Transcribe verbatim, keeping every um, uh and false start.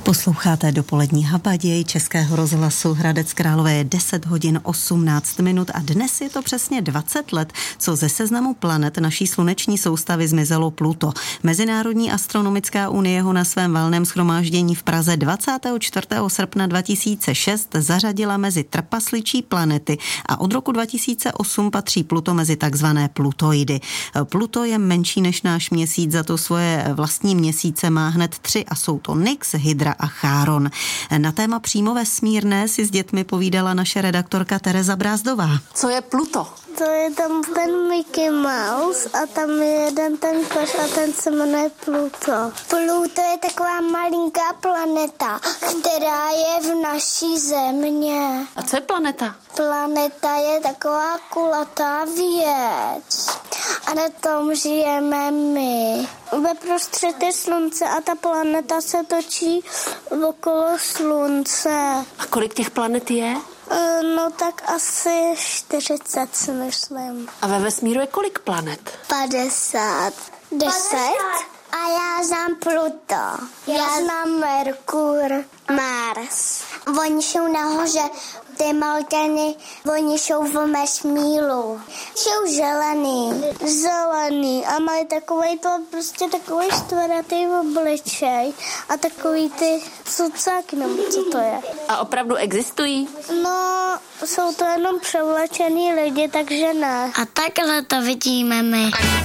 Posloucháte dopolední Habaděj Českého rozhlasu Hradec Králové. Je deset hodin osmnáct minut a dnes je to přesně dvacet let, co ze seznamu planet naší sluneční soustavy zmizelo Pluto. Mezinárodní astronomická unie ho na svém valném shromáždění v Praze dvacátého čtvrtého srpna dva tisíce šest zařadila mezi trpasličí planety a od roku dva tisíce osm patří Pluto mezi takzvané Plutoidy. Pluto je menší než náš měsíc, za to svoje vlastní měsíce má hned tři a jsou to Nix, Hydra a Cháron. Na téma přímo vesmírné si s dětmi povídala naše redaktorka Tereza Brázdová. Co je Pluto? To je tam ten Mickey Mouse a tam je jeden ten koš a ten se jmenuje Pluto. Pluto je taková malinká planeta, která je v naší země. A co je planeta? Planeta je taková kulatá věc a na tom žijeme my. Ve prostřed je slunce a ta planeta se točí okolo slunce. A kolik těch planet je? No tak asi čtyřicet si myslím. A ve vesmíru je kolik planet? padesát. deset? A já znám Pluto. Já znám Merkur, Mars. Oni jsou nahoře, ty Malteny, oni jsou v vesmíru. Jsou zelený. Zelený a mají takovej to, prostě takový čtveratý obličej a takový ty cucáky, nebo co to je. A opravdu existují? No, jsou to jenom převlečený lidi, takže ne. A takhle to vidíme my.